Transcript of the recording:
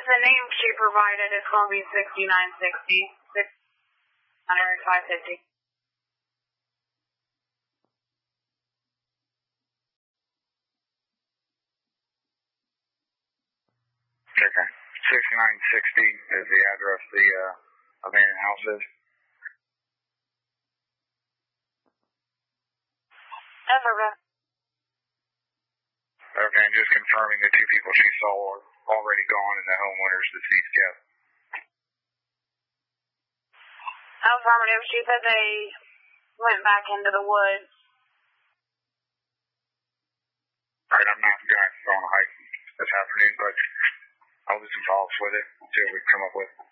the name she provided is going to be 6960. 550. Okay. 6960 is the address the abandoned house is. That's okay. Okay, and just confirming the two people she saw are already gone and the homeowner's deceased yet. Affirmative. She said they went back into the woods. Alright, I'm not going to go on a hike this afternoon, but I'll do some follow-ups with it, see what we can come up with.